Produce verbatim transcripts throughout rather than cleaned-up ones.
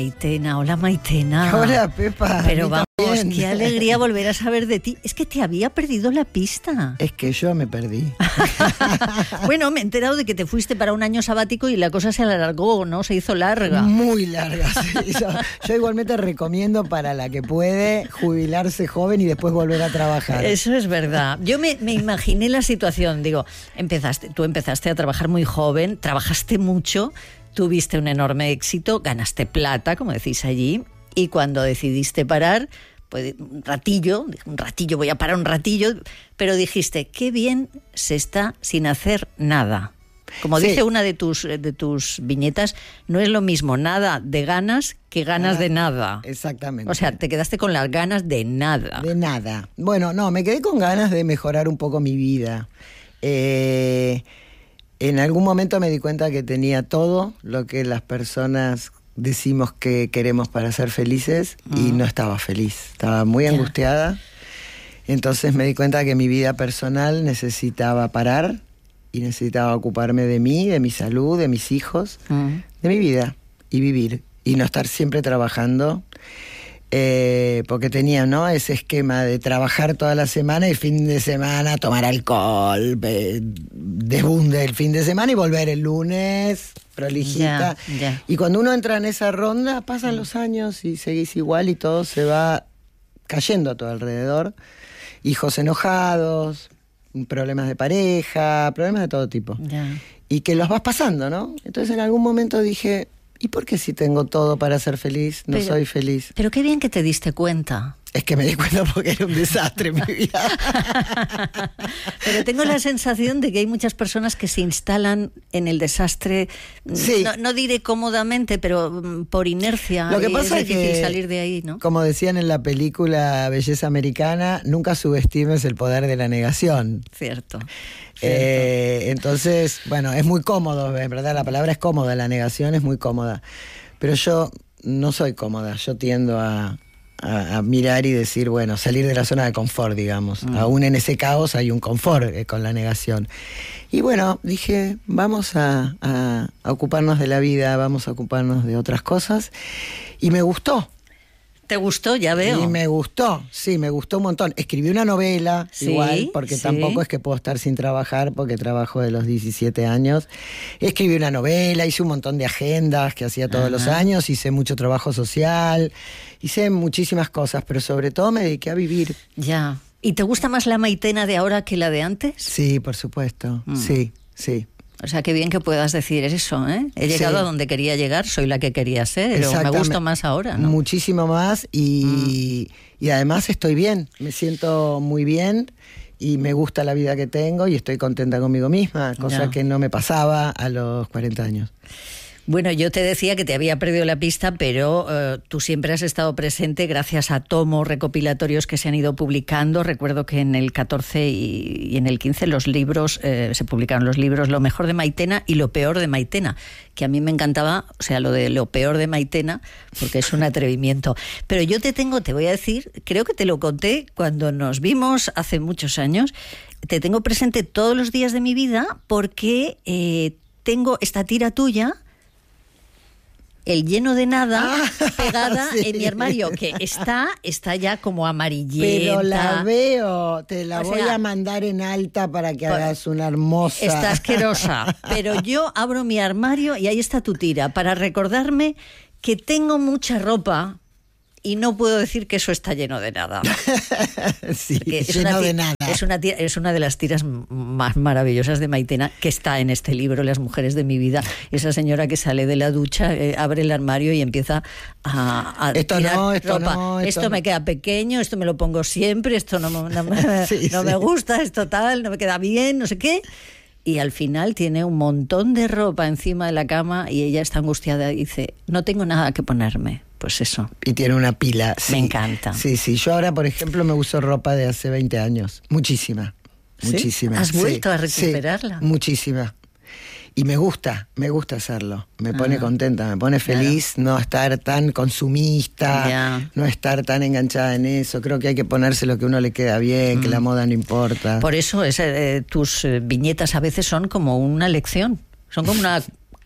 Maitena, hola Maitena. Hola Pepa. Pero vamos, también. qué alegría volver a saber de ti. Es que te había perdido la pista. Es que yo me perdí. Bueno, me he enterado de que te fuiste para un año sabático y la cosa se alargó, ¿no? Se hizo larga. Muy larga. Sí. Yo, yo igualmente recomiendo para la que puede jubilarse joven y después volver a trabajar. Eso es verdad. Yo me, me imaginé la situación. Digo, empezaste, tú empezaste a trabajar muy joven, trabajaste mucho. Tuviste un enorme éxito, ganaste plata, como decís allí, y cuando decidiste parar, pues un ratillo, un ratillo, voy a parar un ratillo, pero dijiste, qué bien se está sin hacer nada. Como sí. dice una de tus, de tus viñetas, no es lo mismo nada de ganas que ganas nada, de nada. Exactamente. O sea, te quedaste con las ganas de nada. De nada. Bueno, no, me quedé con ganas de mejorar un poco mi vida. Eh... En algún momento me di cuenta que tenía todo lo que las personas decimos que queremos para ser felices uh-huh. y no estaba feliz. Estaba muy yeah. angustiada. Entonces me di cuenta que mi vida personal necesitaba parar y necesitaba ocuparme de mí, de mi salud, de mis hijos, uh-huh. de mi vida y vivir. Y no estar siempre trabajando. Eh, porque tenía, ¿no?, ese esquema de trabajar toda la semana y fin de semana tomar alcohol, eh, desbunde el fin de semana y volver el lunes, prolijita. Yeah, yeah. Y cuando uno entra en esa ronda, pasan los años y seguís igual y todo se va cayendo a tu alrededor. Hijos enojados, problemas de pareja, problemas de todo tipo. Yeah. Y que los vas pasando, ¿no? Entonces en algún momento dije... ¿Y por qué si tengo todo para ser feliz, no pero, soy feliz? Pero qué bien que te diste cuenta. Es que me di cuenta porque era un desastre mi vida. Pero tengo la sensación de que hay muchas personas que se instalan en el desastre, sí. no, no diré cómodamente, pero por inercia. Lo que pasa es difícil que, salir de ahí, ¿no? Como decían en la película Belleza Americana, nunca subestimes el poder de la negación. Cierto. Eh, entonces, bueno, es muy cómodo, en verdad la palabra es cómoda, la negación es muy cómoda. Pero yo no soy cómoda, yo tiendo a... A, a mirar y decir, bueno, salir de la zona de confort, digamos. Mm. Aún en ese caos hay un confort eh, con la negación. Y bueno, dije, vamos a, a, a ocuparnos de la vida, vamos a ocuparnos de otras cosas. Y me gustó. ¿Te gustó? Ya veo. Y me gustó, sí, me gustó un montón. Escribí una novela, sí, igual, porque sí. tampoco es que puedo estar sin trabajar, porque trabajo de los diecisiete años. Escribí una novela, hice un montón de agendas que hacía todos Ajá. los años, hice mucho trabajo social, hice muchísimas cosas, pero sobre todo me dediqué a vivir. Ya. ¿Y te gusta más la Maitena de ahora que la de antes? Sí, por supuesto, mm. sí, sí. O sea, qué bien que puedas decir eso, ¿eh? He llegado sí. a donde quería llegar, soy la que quería ser, pero me gusta más ahora, ¿no? Muchísimo más y, mm. y además estoy bien, me siento muy bien y me gusta la vida que tengo y estoy contenta conmigo misma, cosa ya. que no me pasaba a los cuarenta años. Bueno, yo te decía que te había perdido la pista, pero uh, tú siempre has estado presente gracias a tomos recopilatorios que se han ido publicando. Recuerdo que en el catorce y, y en el quince los libros, eh, se publicaron los libros Lo mejor de Maitena y Lo peor de Maitena, que a mí me encantaba, o sea, lo de Lo peor de Maitena, porque es un atrevimiento. Pero yo te tengo, te voy a decir, creo que te lo conté cuando nos vimos hace muchos años, te tengo presente todos los días de mi vida porque eh, tengo esta tira tuya, El lleno de nada, ah, pegada sí. en mi armario, que está, está ya como amarillenta. Pero la veo, te la o voy sea, a mandar en alta para que hagas una hermosa. Está asquerosa, pero yo abro mi armario y ahí está tu tira, para recordarme que tengo mucha ropa y no puedo decir que eso está lleno de nada. Sí, es lleno una, de nada. Es una, tira, es una de las tiras más maravillosas de Maitena, que está en este libro, Las mujeres de mi vida. Esa señora que sale de la ducha, eh, abre el armario y empieza a, a esto tirar no, esto ropa. No, esto, esto no. me queda pequeño, esto me lo pongo siempre, esto no, no, no, me, sí, no sí. me gusta, esto tal, no me queda bien, no sé qué. Y al final tiene un montón de ropa encima de la cama y ella está angustiada y dice, no tengo nada que ponerme. Pues eso. Y tiene una pila. Sí. Me encanta. Sí, sí. Yo ahora, por ejemplo, me uso ropa de hace veinte años. Muchísima. ¿Sí? Muchísima. ¿Has vuelto sí, a recuperarla? Sí, muchísima. Y me gusta, me gusta hacerlo. Me pone ah, contenta, me pone feliz claro. no estar tan consumista, yeah. no estar tan enganchada en eso. Creo que hay que ponerse lo que a uno le queda bien, mm. que la moda no importa. Por eso es, eh, tus eh, viñetas a veces son como una lección. Son como una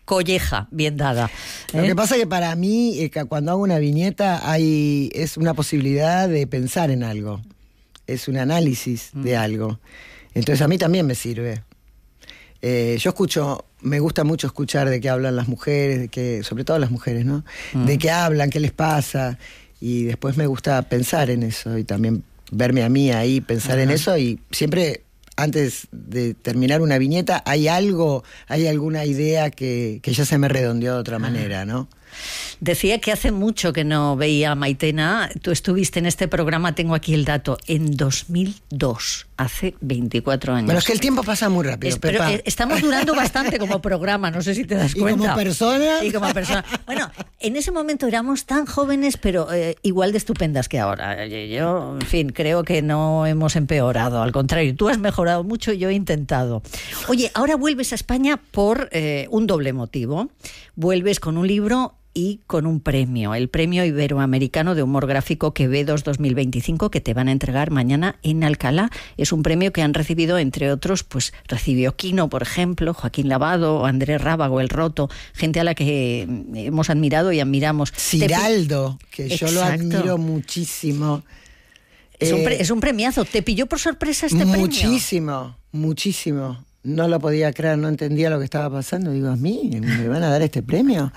colleja bien dada. ¿eh? Lo que pasa es que para mí, eh, cuando hago una viñeta, hay es una posibilidad de pensar en algo. Es un análisis mm. de algo. Entonces a mí también me sirve. Eh, yo escucho, me gusta mucho escuchar de qué hablan las mujeres, de qué, sobre todo las mujeres, ¿no? Mm. De qué hablan, qué les pasa. Y después me gusta pensar en eso y también verme a mí ahí, pensar Ajá. en eso. Y siempre, antes de terminar una viñeta, hay algo, hay alguna idea que, que ya se me redondeó de otra Ajá. manera, ¿no? Decía que hace mucho que no veía a Maitena. Tú estuviste en este programa, tengo aquí el dato, en dos mil dos, hace veinticuatro años. Bueno, es que el tiempo pasa muy rápido, es, Pero eh, estamos durando bastante como programa, no sé si te das cuenta. Y como persona. Y como persona. Bueno, en ese momento éramos tan jóvenes, pero eh, igual de estupendas que ahora. Yo, en fin, creo que no hemos empeorado, al contrario, tú has mejorado mucho y yo he intentado. Oye, ahora vuelves a España por eh, un doble motivo. Vuelves con un libro y con un premio, el Premio Iberoamericano de Humor Gráfico Quevedos dos mil veinticinco, que te van a entregar mañana en Alcalá. Es un premio que han recibido, entre otros, pues recibió Quino, por ejemplo, Joaquín Lavado, Andrés Rábago, El Roto, gente a la que hemos admirado y admiramos. Ciraldo, que Exacto. yo lo admiro muchísimo. Es, eh, un pre- es un premiazo. ¿Te pilló por sorpresa este muchísimo, premio? Muchísimo, muchísimo. No lo podía creer, no entendía lo que estaba pasando. Digo, ¿a mí me van a dar este premio?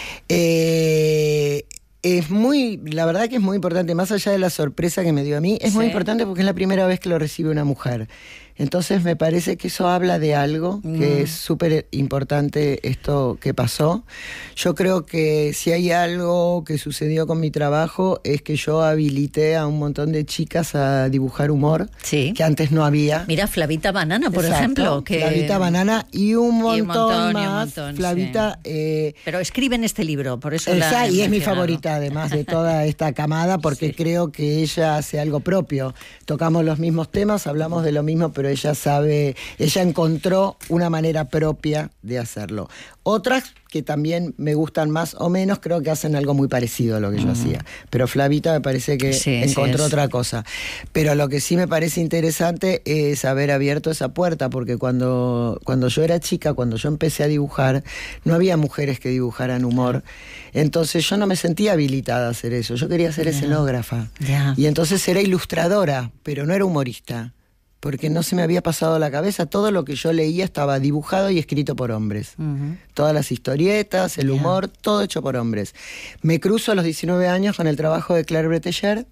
Eh, es muy, la verdad que es muy importante, más allá de la sorpresa que me dio a mí, es sí. muy importante porque es la primera vez que lo recibe una mujer. Entonces me parece que eso habla de algo, mm. que es súper importante esto que pasó. Yo creo que si hay algo que sucedió con mi trabajo es que yo habilité a un montón de chicas a dibujar humor, sí. que antes no había. Mira, Flavita Banana, por Exacto, ejemplo. Que... Flavita Banana y un montón, y un montón más. Y un montón, Flavita... Sí. Eh, Pero escribe en este libro, por eso esa, la he y es mi mencionado. favorita, además de toda esta camada, porque sí. creo que ella hace algo propio. Tocamos los mismos temas, hablamos de lo mismo, pero ella sabe... Ella encontró una manera propia de hacerlo. Otras que también me gustan más o menos, creo que hacen algo muy parecido a lo que yo mm. hacía. Pero Flavita me parece que sí, encontró sí otra cosa. Pero lo que sí me parece interesante es haber abierto esa puerta, porque cuando, cuando yo era chica, cuando yo empecé a dibujar, no había mujeres que dibujaran humor. Entonces yo no me sentía habilitada a hacer eso. Yo quería ser yeah. escenógrafa. Yeah. Y entonces era ilustradora, pero no era humorista. Porque no se me había pasado la cabeza, todo lo que yo leía estaba dibujado y escrito por hombres. Uh-huh. Todas las historietas, el humor, yeah. todo hecho por hombres. Me cruzo a los diecinueve años con el trabajo de Claire Breteller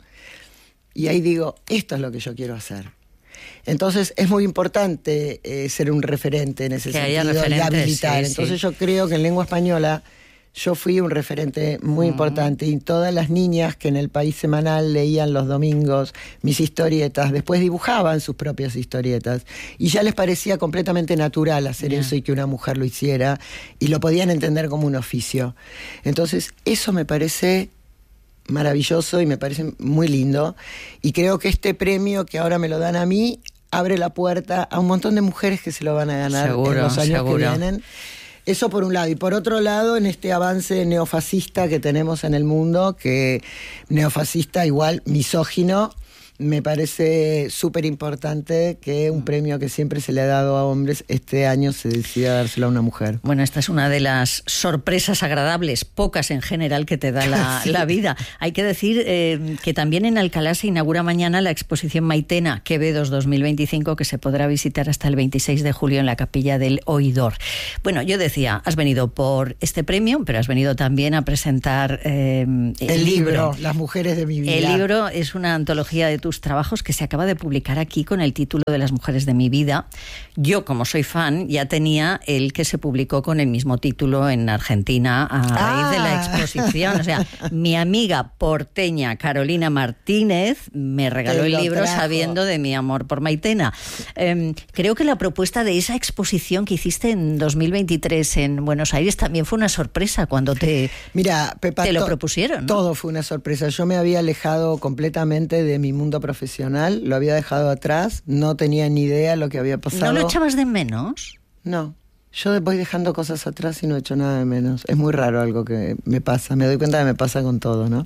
y ahí digo, esto es lo que yo quiero hacer. Entonces es muy importante eh, ser un referente en ese que sentido y habilitar. Sí, Entonces sí. yo creo que en lengua española yo fui un referente muy uh-huh. importante y todas las niñas que en el País Semanal leían los domingos mis historietas, después dibujaban sus propias historietas y ya les parecía completamente natural hacer yeah. eso y que una mujer lo hiciera y lo podían entender como un oficio. Entonces eso me parece maravilloso y me parece muy lindo y creo que este premio que ahora me lo dan a mí abre la puerta a un montón de mujeres que se lo van a ganar seguro, en los años seguro. que vienen. Eso por un lado. Y por otro lado, en este avance neofascista que tenemos en el mundo, que neofascista igual misógino, me parece súper importante que un premio que siempre se le ha dado a hombres, este año se decida dárselo a una mujer. Bueno, esta es una de las sorpresas agradables, pocas en general, que te da la, sí. la vida. Hay que decir eh, que también en Alcalá se inaugura mañana la exposición Maitena Quevedos dos mil veinticinco, que se podrá visitar hasta el veintiséis de julio en la Capilla del Oidor. Bueno, yo decía, has venido por este premio, pero has venido también a presentar eh, el, el libro, Las mujeres de mi vida. El libro es una antología de tu trabajos que se acaba de publicar aquí con el título de Las mujeres de mi vida. Yo, como soy fan, ya tenía el que se publicó con el mismo título en Argentina a raíz ah. de la exposición. O sea, mi amiga porteña Carolina Martínez me regaló el libro trajo. sabiendo de mi amor por Maitena. Eh, creo que la propuesta de esa exposición que hiciste en dos mil veintitrés en Buenos Aires también fue una sorpresa cuando te, Mira, Pepa, te lo to- propusieron, ¿no? Todo fue una sorpresa. Yo me había alejado completamente de mi mundo profesional, lo había dejado atrás, no tenía ni idea lo que había pasado. ¿No lo echabas de menos? No, yo voy dejando cosas atrás y no echo nada de menos. Es muy raro algo que me pasa, me doy cuenta que me pasa con todo, ¿no?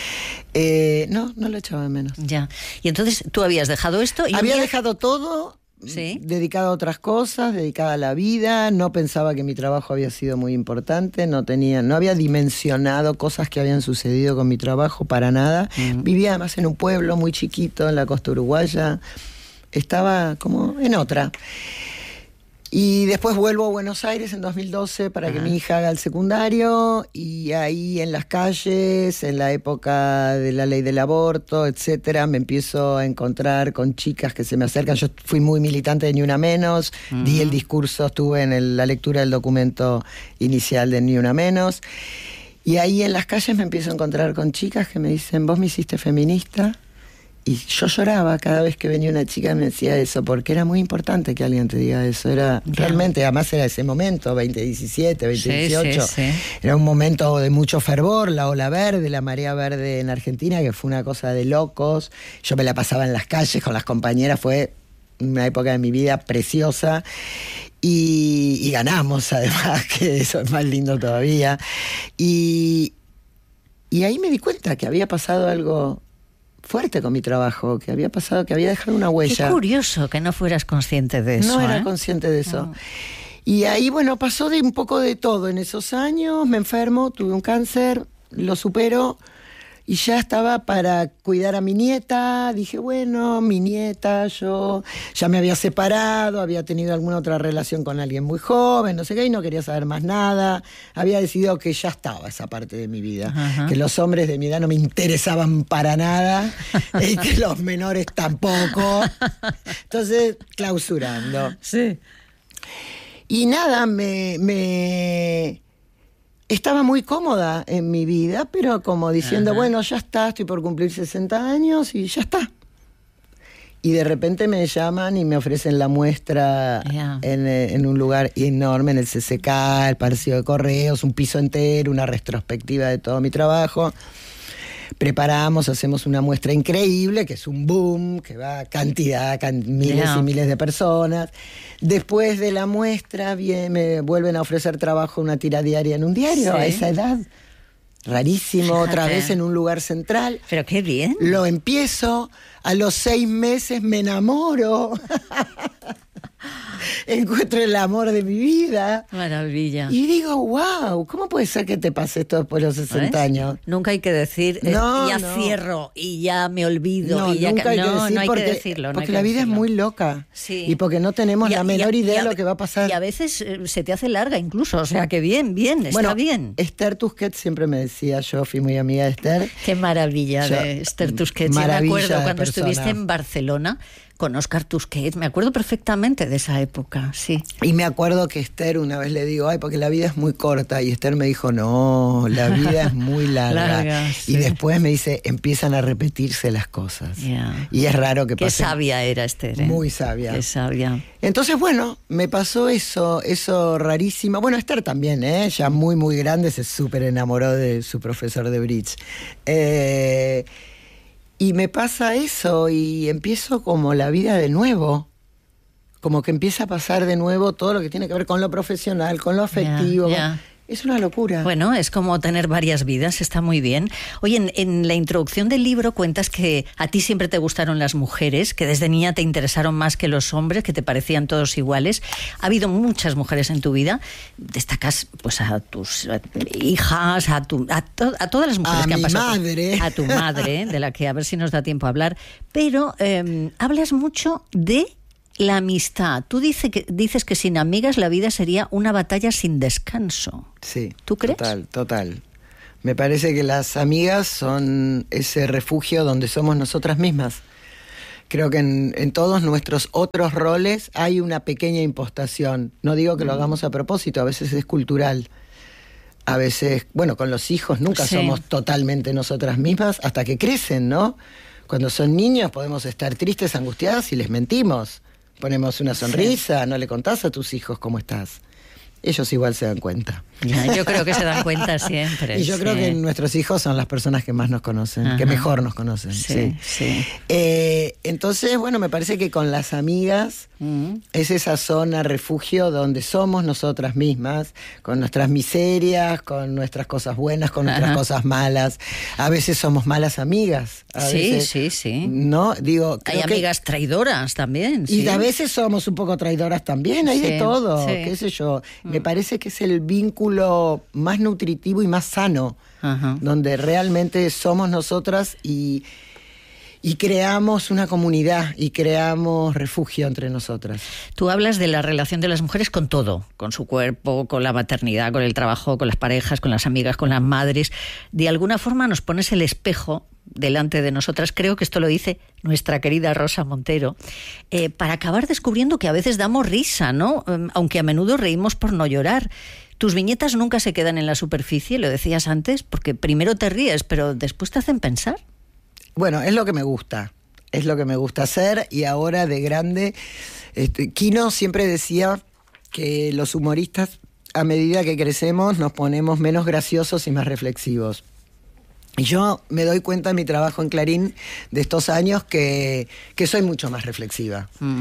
Eh, no, no lo echaba de menos. Ya, y entonces tú habías dejado esto y había día... dejado todo ¿Sí? dedicada a otras cosas, dedicada a la vida. No pensaba que mi trabajo había sido muy importante, no tenía, no había dimensionado cosas que habían sucedido con mi trabajo para nada. Mm. Vivía además en un pueblo muy chiquito, en la costa uruguaya. Estaba como en otra. Y después vuelvo a Buenos Aires en dos mil doce para que Ajá. mi hija haga el secundario, y ahí en las calles, en la época de la ley del aborto, etcétera, me empiezo a encontrar con chicas que se me acercan. Yo fui muy militante de Ni Una Menos, uh-huh. di el discurso, estuve en el, la lectura del documento inicial de Ni Una Menos, y ahí en las calles me empiezo a encontrar con chicas que me dicen, vos me hiciste feminista. Y yo lloraba cada vez que venía una chica y me decía eso, porque era muy importante que alguien te diga eso. Era yeah. realmente, además era ese momento, veinte diecisiete, veinte dieciocho. Sí, sí, sí. Era un momento de mucho fervor, la ola verde, la marea verde en Argentina, que fue una cosa de locos. Yo me la pasaba en las calles con las compañeras, fue una época de mi vida preciosa. Y, y ganamos, además, que eso es más lindo todavía. Y, y ahí me di cuenta que había pasado algo fuerte con mi trabajo, que había pasado, que había dejado una huella. Qué curioso que no fueras consciente de eso. No era ¿eh? consciente de eso. No. Y ahí, bueno, pasó de un poco de todo en esos años. Me enfermo, tuve un cáncer, lo supero, y ya estaba para cuidar a mi nieta. Dije, bueno, mi nieta, yo ya me había separado, había tenido alguna otra relación con alguien muy joven, no sé qué, y no quería saber más nada. Había decidido que ya estaba esa parte de mi vida, Ajá. que los hombres de mi edad no me interesaban para nada, y que los menores tampoco. Entonces, clausurando. Sí. Y nada, me... me estaba muy cómoda en mi vida, pero como diciendo, Ajá. bueno, ya está, estoy por cumplir sesenta años y ya está. Y de repente me llaman y me ofrecen la muestra yeah. en, en un lugar enorme, en el C C K, el Palacio de Correos, un piso entero, una retrospectiva de todo mi trabajo. Preparamos, hacemos una muestra increíble, que es un boom, que va a cantidad, can, miles yeah. y miles de personas. Después de la muestra bien, me vuelven a ofrecer trabajo, una tira diaria en un diario, sí. a esa edad. Rarísimo, Fíjate. Otra vez en un lugar central. Pero qué bien. Lo empiezo, a los seis meses me enamoro. Encuentro el amor de mi vida. Maravilla. Y digo, wow, ¿cómo puede ser que te pase esto después de los sesenta ¿Ves? Años? Nunca hay que decir, no, ya no. cierro y ya me olvido. No, y ya nunca hay no, que decir no hay porque, que decirlo. No porque hay que la vida decirlo. es muy loca. Sí. Y porque no tenemos y a, la menor y a, idea a, de lo que va a pasar. Y a veces eh, se te hace larga incluso. O sea, que bien, bien, está bueno, bien. Esther Tusquets siempre me decía, yo fui muy amiga de Esther. Qué maravilla yo, de Esther Tusquets. Me acuerdo cuando persona. Estuviste en Barcelona con Óscar Tusquets, me acuerdo perfectamente de esa época, sí. Y me acuerdo que Esther, una vez le digo, ay, porque la vida es muy corta, y Esther me dijo, no, la vida es muy larga. larga sí. Y después me dice, empiezan a repetirse las cosas. Yeah. Y es raro que pase. Qué sabia era Esther, ¿eh? Muy sabia. Qué sabia. Entonces, bueno, me pasó eso, eso rarísimo. Bueno, Esther también, ¿eh? Ya muy, muy grande, se súper enamoró de su profesor de bridge. Eh... Y me pasa eso y empiezo como la vida de nuevo, como que empieza a pasar de nuevo todo lo que tiene que ver con lo profesional, con lo afectivo. Yeah, yeah. Es una locura. Bueno, es como tener varias vidas, está muy bien. Oye, en, en la introducción del libro cuentas que a ti siempre te gustaron las mujeres, que desde niña te interesaron más que los hombres, que te parecían todos iguales. Ha habido muchas mujeres en tu vida. Destacas pues a tus a hijas, a, tu, a, to, a todas las mujeres a que han pasado. A mi madre. A tu madre, de la que a ver si nos da tiempo a hablar. Pero eh, hablas mucho de la amistad. Tú dice que, dices que sin amigas la vida sería una batalla sin descanso. Sí. ¿Tú crees? Total, total. Me parece que las amigas son ese refugio donde somos nosotras mismas. Creo que en, en todos nuestros otros roles hay una pequeña impostación. No digo que lo hagamos a propósito, a veces es cultural. A veces, bueno, con los hijos nunca sí. somos totalmente nosotras mismas hasta que crecen, ¿no? Cuando son niños podemos estar tristes, angustiadas y les mentimos. Ponemos una sonrisa, sí. no le contás a tus hijos cómo estás. Ellos igual se dan cuenta. Ya, yo creo que se dan cuenta siempre. Y yo sí. creo que nuestros hijos son las personas que más nos conocen, Ajá. que mejor nos conocen. Sí, sí. sí. Eh, entonces, bueno, me parece que con las amigas uh-huh. es esa zona refugio donde somos nosotras mismas, con nuestras miserias, con nuestras cosas buenas, con nuestras Ajá. cosas malas. A veces somos malas amigas. A sí, veces, sí, sí. No, digo, hay amigas que... traidoras también. Y sí. a veces somos un poco traidoras también, hay sí, de todo, sí. qué sé yo. Mm. Me parece que es el vínculo más nutritivo y más sano, Ajá. donde realmente somos nosotras y, y creamos una comunidad y creamos refugio entre nosotras. Tú hablas de la relación de las mujeres con todo, con su cuerpo, con la maternidad, con el trabajo, con las parejas, con las amigas, con las madres. De alguna forma nos pones el espejo delante de nosotras, creo que esto lo dice nuestra querida Rosa Montero, eh, para acabar descubriendo que a veces damos risa, ¿no? Aunque a menudo reímos por no llorar. Tus viñetas nunca se quedan en la superficie, lo decías antes, porque primero te ríes, pero después te hacen pensar. Bueno, es lo que me gusta, es lo que me gusta hacer, y ahora de grande, este, Quino siempre decía que los humoristas, a medida que crecemos, nos ponemos menos graciosos y más reflexivos. Y yo me doy cuenta en mi trabajo en Clarín de estos años que, que soy mucho más reflexiva. Mm.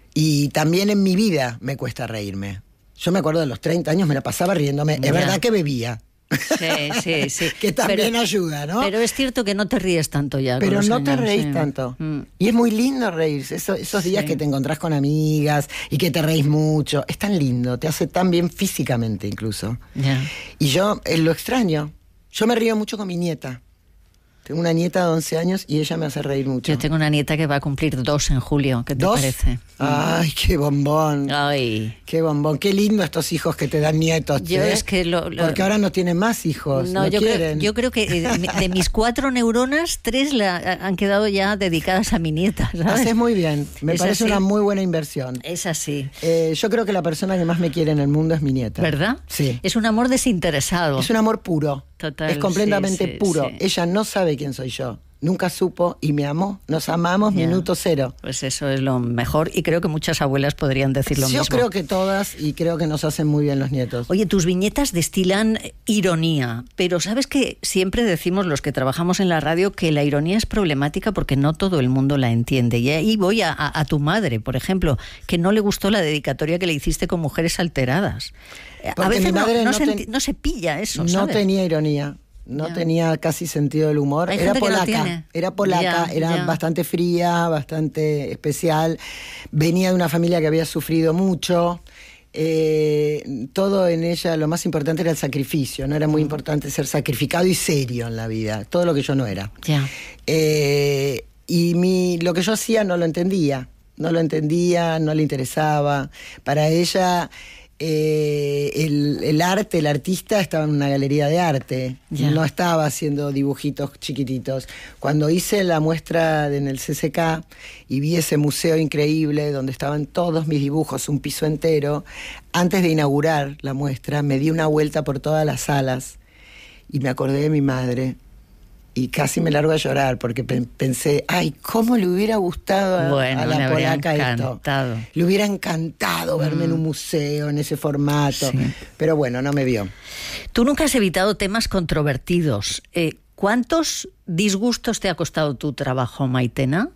Y también en mi vida me cuesta reírme. Yo me acuerdo de los treinta años, me la pasaba riéndome. Ya. Es verdad que bebía. Sí, sí, sí. Que también pero, ayuda, ¿no? Pero es cierto que no te ríes tanto ya. Pero con los no años, te reís sí. tanto. Mm. Y es muy lindo reírse. Eso, esos días sí. que te encontrás con amigas y que te reís mucho. Es tan lindo, te hace tan bien físicamente incluso. Yeah. Y yo eh, lo extraño. Yo me río mucho con mi nieta. Tengo una nieta de once años y ella me hace reír mucho. Yo tengo una nieta que va a cumplir dos en julio. ¿Qué te ¿Dos? parece? Ay, qué bombón. Ay. Qué bombón. Qué lindo estos hijos que te dan nietos. Yo ¿eh? es que lo, lo... Porque ahora no tienen más hijos. No, no yo, quieren. Creo, yo creo que de, de mis cuatro neuronas, tres la, han quedado ya dedicadas a mi nieta, ¿sabes? Haces muy bien. Me es parece así. una muy buena inversión. Es así. Eh, yo creo que la persona que más me quiere en el mundo es mi nieta. ¿Verdad? Sí. Es un amor desinteresado. Es un amor puro. Total. Es completamente sí, sí, puro. Sí. Ella no sabe quién soy yo. Nunca supo y me amó. Nos amamos yeah. minuto cero. Pues eso es lo mejor y creo que muchas abuelas podrían decir lo Yo mismo. Yo creo que todas, y creo que nos hacen muy bien los nietos. Oye, tus viñetas destilan ironía, pero sabes que siempre decimos los que trabajamos en la radio que la ironía es problemática porque no todo el mundo la entiende. Y ahí voy a, a, a tu madre, por ejemplo, que no le gustó la dedicatoria que le hiciste con Mujeres Alteradas. Porque a veces mi madre no, no, no, se, ten... no se pilla eso, No ¿sabes? tenía ironía. No ya. tenía casi sentido del humor. Hay era polaca, no era polaca, ya, era ya. bastante fría, bastante especial. Venía de una familia que había sufrido mucho. Eh, todo en ella, lo más importante era el sacrificio. No era muy importante ser sacrificado y serio en la vida. Todo lo que yo no era. Ya. Eh, y mi, lo que yo hacía no lo entendía. No lo entendía, no le interesaba. Para ella... Eh, el, el arte, el artista estaba en una galería de arte, yeah. no estaba haciendo dibujitos chiquititos. Cuando hice la muestra de, en el C C K y vi ese museo increíble donde estaban todos mis dibujos, un piso entero, antes de inaugurar la muestra me di una vuelta por todas las salas y me acordé de mi madre. Y casi me largo a llorar porque pe- pensé, ay, ¿cómo le hubiera gustado a, bueno, a la le polaca esto? Le hubiera encantado mm. verme en un museo, en ese formato. Sí. Pero bueno, no me vio. Tú nunca has evitado temas controvertidos. Eh, ¿Cuántos disgustos te ha costado tu trabajo, Maitena?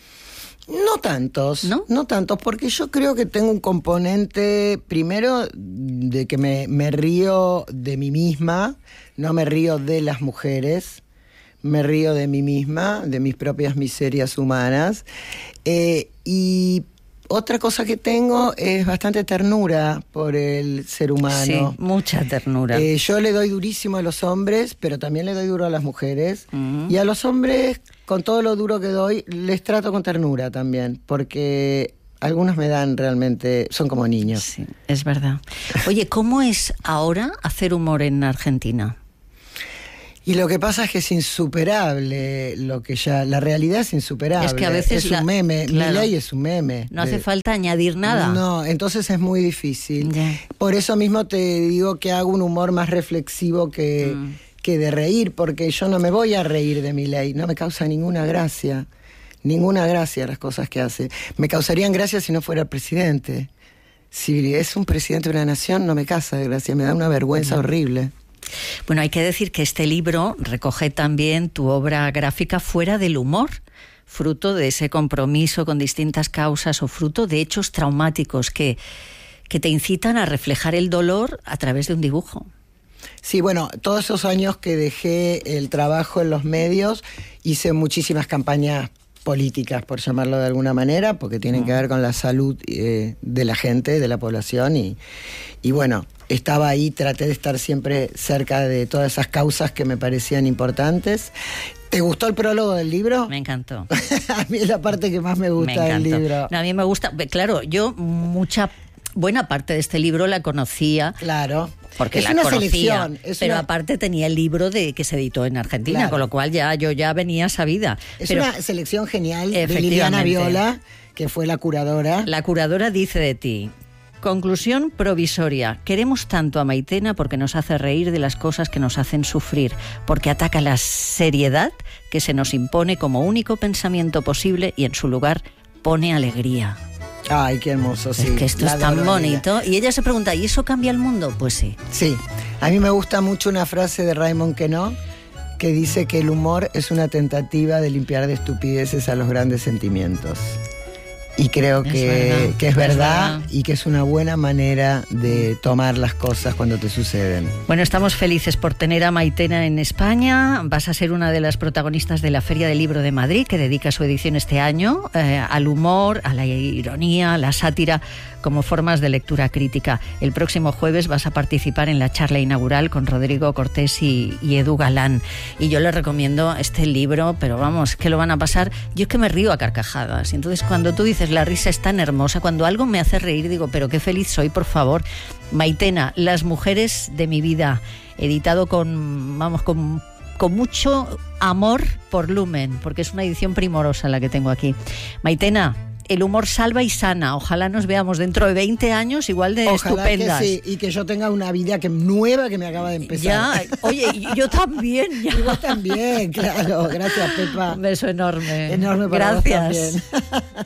No tantos, ¿No? no tantos, porque yo creo que tengo un componente, primero, de que me, me río de mí misma, no me río de las mujeres. Me río de mí misma, de mis propias miserias humanas. Eh, y otra cosa que tengo es bastante ternura por el ser humano. Sí, mucha ternura. Eh, yo le doy durísimo a los hombres, pero también le doy duro a las mujeres. Uh-huh. Y a los hombres, con todo lo duro que doy, les trato con ternura también, porque... algunos me dan realmente, son como niños. Sí, es verdad. Oye, ¿cómo es ahora hacer humor en Argentina? Y lo que pasa es que es insuperable, lo que ya, la realidad es insuperable. Es que a veces es la, un meme, claro, Milei es un meme. No de, hace falta añadir nada. No, entonces es muy difícil. Yeah. Por eso mismo te digo que hago un humor más reflexivo que, mm. que de reír, porque yo no me voy a reír de Milei, no me causa ninguna gracia, ninguna gracia las cosas que hace. Me causarían gracia si no fuera el presidente. si es un presidente de una nación, no me casa, desgracia, me da una vergüenza uh-huh. horrible. Bueno, hay que decir que este libro recoge también tu obra gráfica fuera del humor, fruto de ese compromiso con distintas causas o fruto de hechos traumáticos que, que te incitan a reflejar el dolor a través de un dibujo. Sí, bueno, todos esos años que dejé el trabajo en los medios, hice muchísimas campañas políticas, por llamarlo de alguna manera, porque tienen que ver con la salud eh, de la gente, de la población, y, y bueno, estaba ahí, traté de estar siempre cerca de todas esas causas que me parecían importantes. ¿Te gustó el prólogo del libro? Me encantó. A mí es la parte que más me gusta me del libro. No, a mí me gusta, claro, yo mucha, buena parte de este libro la conocía. Claro. Porque es la una conocía, selección, es pero una... aparte tenía el libro de que se editó en Argentina, claro. con lo cual ya yo ya venía sabida. Es pero, una selección genial de Liliana Viola, que fue la curadora. La curadora dice de ti: conclusión provisoria. Queremos tanto a Maitena porque nos hace reír de las cosas que nos hacen sufrir, porque ataca la seriedad que se nos impone como único pensamiento posible y en su lugar pone alegría. Ay, qué hermoso, sí. Es que esto es tan bonito. Y ella se pregunta, ¿y eso cambia el mundo? Pues sí. Sí. A mí me gusta mucho una frase de Raymond Queneau que dice que el humor es una tentativa de limpiar de estupideces a los grandes sentimientos. Y creo es que, verdad, que es, es verdad, verdad y que es una buena manera de tomar las cosas cuando te suceden. Bueno, estamos felices por tener a Maitena en España. Vas a ser una de las protagonistas de la Feria del Libro de Madrid, que dedica su edición este año eh, al humor, a la ironía, a la sátira, como formas de lectura crítica. El próximo jueves vas a participar en la charla inaugural con Rodrigo Cortés y, y Edu Galán. Y yo les recomiendo este libro, pero vamos, que lo van a pasar. Yo es que me río a carcajadas. Y entonces cuando tú dices la risa es tan hermosa, cuando algo me hace reír digo, pero qué feliz soy, por favor. Maitena, Las mujeres de mi vida, editado con, vamos, con, con mucho amor por Lumen, porque es una edición primorosa la que tengo aquí. Maitena, el humor salva y sana. Ojalá nos veamos dentro de veinte años igual de Ojalá estupendas. Que sí, y que yo tenga una vida que, nueva que me acaba de empezar. Ya, oye, yo también. Ya. Y vos también, claro. Gracias, Pepa. Un beso enorme. Enorme para Gracias. vos también.